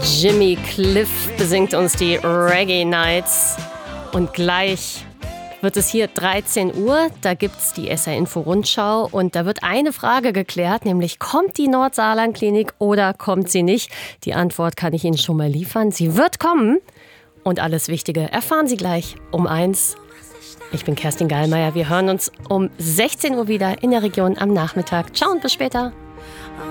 Jimmy Cliff besingt uns die Reggae Nights. Und gleich wird es hier 13 Uhr, da gibt es die SR Info Rundschau und da wird eine Frage geklärt, nämlich kommt die Nordsaarlandklinik oder kommt sie nicht? Die Antwort kann ich Ihnen schon mal liefern. Sie wird kommen und alles Wichtige erfahren Sie gleich um 1. Ich bin Kerstin Gallmeier, wir hören uns um 16 Uhr wieder in der Region am Nachmittag. Ciao und bis später.